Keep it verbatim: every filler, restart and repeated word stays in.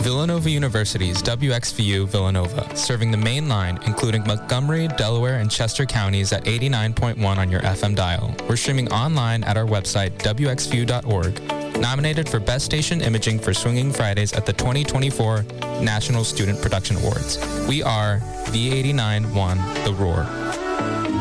Villanova University's W X V U Villanova, serving the main line, including Montgomery, Delaware, and Chester counties at eighty-nine point one on your F M dial. We're streaming online at our website, W X V U dot org. Nominated for Best Station Imaging for Swinging Fridays at the twenty twenty-four National Student Production Awards. We are V eighty-nine point one The Roar.